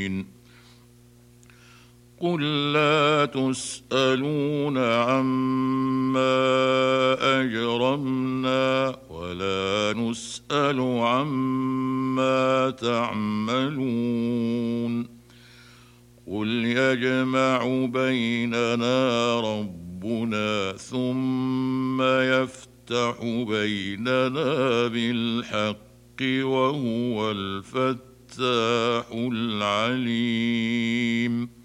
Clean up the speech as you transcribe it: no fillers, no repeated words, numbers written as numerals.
قل لا تسألون عما أجرمنا ولا نسأل عما تعملون قل يجمع بيننا ربنا ثم يفتح بيننا بالحق وهو الفتاح العليم